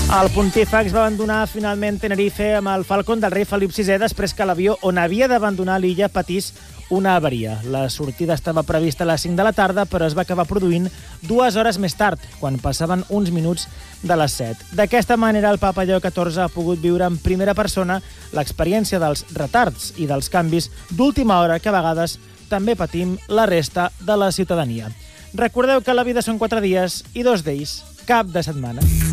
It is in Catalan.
El Pontífex va abandonar finalment Tenerife amb el Falcon del rei Felip VI després que l'avió on havia d'abandonar l'illa patís una avaria. La sortida estava prevista a les 5 de la tarda, però es va acabar produint 2 hores més tard, quan passaven uns minuts de les 7. D'aquesta manera, el papa Lleó XIV ha pogut viure en primera persona l'experiència dels retards i dels canvis d'última hora que a vegades també patim la resta de la ciutadania. Recordeu que la vida són 4 dies i 2 d'ells cap de setmana.